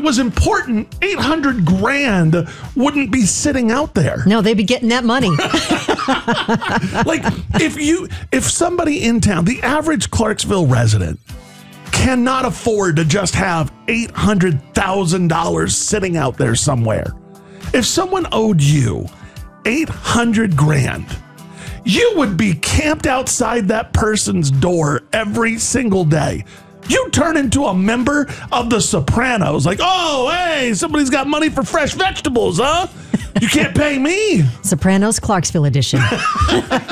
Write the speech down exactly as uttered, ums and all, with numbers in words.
was important, eight hundred grand wouldn't be sitting out there. No, they'd be getting that money. Like, if you, if somebody in town, the average Clarksville resident, cannot afford to just have eight hundred thousand dollars sitting out there somewhere. If someone owed you eight hundred grand, you would be camped outside that person's door every single day. You turn into a member of the Sopranos, like, oh, hey, somebody's got money for fresh vegetables, huh? You can't pay me. Sopranos Clarksville edition.